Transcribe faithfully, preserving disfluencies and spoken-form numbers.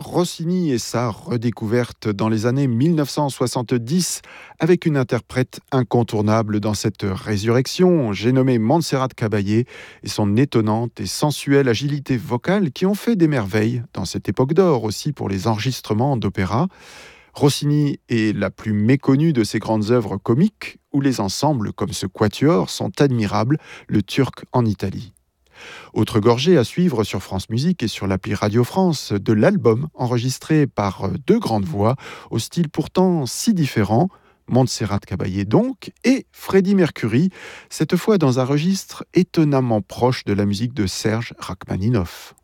Rossini et sa redécouverte dans les années mille neuf cent soixante-dix avec une interprète incontournable dans cette résurrection, j'ai nommé Montserrat Caballé et son étonnante et sensuelle agilité vocale qui ont fait des merveilles dans cette époque d'or aussi pour les enregistrements d'opéra. Rossini est la plus méconnue de ses grandes œuvres comiques où les ensembles comme ce quatuor sont admirables, le Turc en Italie. Autre gorgée à suivre sur France Musique et sur l'appli Radio France de l'album enregistré par deux grandes voix au style pourtant si différent, Montserrat Caballé donc et Freddie Mercury, cette fois dans un registre étonnamment proche de la musique de Serge Rachmaninoff.